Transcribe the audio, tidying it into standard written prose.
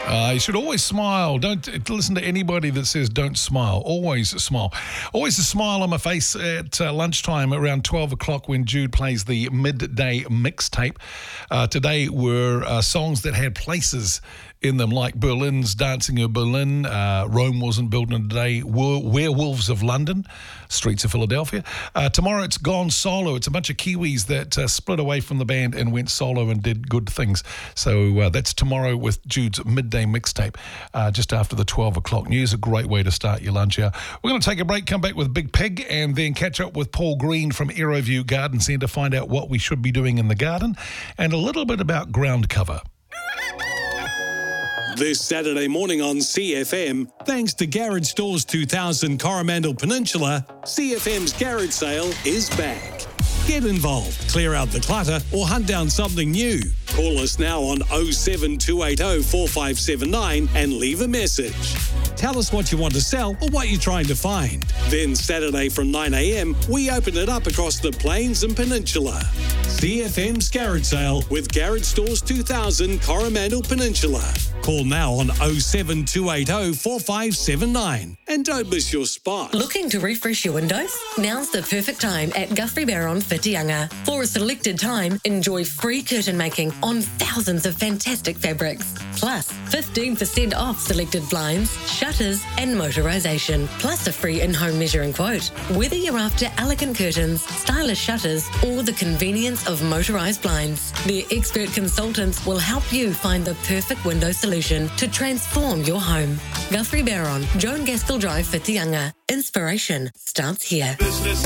You should always smile. Don't listen to anybody that says don't smile. Always smile. Always a smile on my face at lunchtime around 12 o'clock when Jude plays the midday mixtape. Today were songs that had places in them, like Berlin's Dancing in Berlin, Rome Wasn't Built in a Day, Werewolves of London, Streets of Philadelphia. Tomorrow it's Gone Solo. It's a bunch of Kiwis that split away from the band and went solo and did good things. So that's tomorrow with Jude's midday mixtape, just after the 12 o'clock news. A great way to start your lunch hour. We're going to take a break, come back with Big Pig, and then catch up with Paul Green from Aeroview Garden Centre, find out what we should be doing in the garden, and a little bit about ground cover. This Saturday morning on CFM, thanks to Garage Stores 2000 Coromandel Peninsula, CFM's garage sale is back. Get involved, clear out the clutter, or hunt down something new. Call us now on 07280 4579 and leave a message. Tell us what you want to sell or what you're trying to find. Then Saturday from 9 a.m, we open it up across the Plains and Peninsula. CFM's garage sale with Garage Stores 2000 Coromandel Peninsula. Call now on 07280 4579 and don't miss your spot. Looking to refresh your windows? Now's the perfect time at Guthrie Barron Whitianga. For a selected time, enjoy free curtain making on thousands of fantastic fabrics. Plus, 15% off selected blinds, shutters and motorisation. Plus a free in-home measuring quote. Whether you're after elegant curtains, stylish shutters or the convenience of motorised blinds, their expert consultants will help you find the perfect window solution to transform your home. Guthrie Barron, Joan Gaskell Drive, Whitianga. Inspiration starts here.